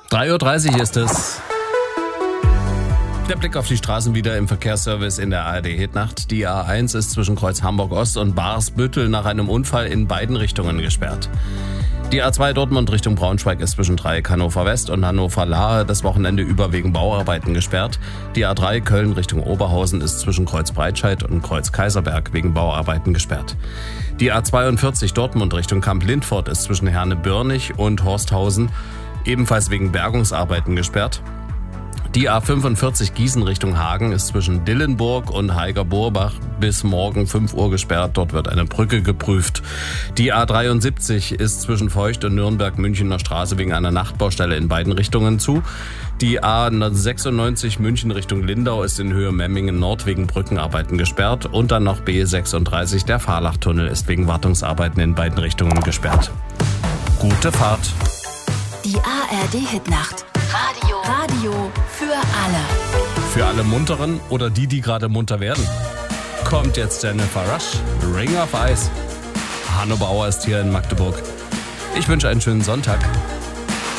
3:30 Uhr ist es. Der Blick auf die Straßen wieder im Verkehrsservice in der ARD-Hitnacht. Die A1 ist zwischen Kreuz Hamburg-Ost und Barsbüttel nach einem Unfall in beiden Richtungen gesperrt. Die A2 Dortmund Richtung Braunschweig ist zwischen Dreieck Hannover West und Hannover Lahe das Wochenende über wegen Bauarbeiten gesperrt. Die A3 Köln Richtung Oberhausen ist zwischen Kreuz Breitscheid und Kreuz Kaiserberg wegen Bauarbeiten gesperrt. Die A42 Dortmund Richtung Kamp-Lindfort ist zwischen Herne-Börnich und Horsthausen ebenfalls wegen Bergungsarbeiten gesperrt. Die A45 Gießen Richtung Hagen ist zwischen Dillenburg und Heiger-Burbach bis morgen 5 Uhr gesperrt. Dort wird eine Brücke geprüft. Die A73 ist zwischen Feucht und Nürnberg-Münchener Straße wegen einer Nachtbaustelle in beiden Richtungen zu. Die A96 München Richtung Lindau ist in Höhe Memmingen Nord wegen Brückenarbeiten gesperrt. Und dann noch B36, der Fahrlachtunnel ist wegen Wartungsarbeiten in beiden Richtungen gesperrt. Gute Fahrt. Die ARD-Hitnacht. Radio für alle. Für alle Munteren oder die gerade munter werden. Kommt jetzt Jennifer Rush, Ring of Ice. Hanno Bauer ist hier in Magdeburg. Ich wünsche einen schönen Sonntag.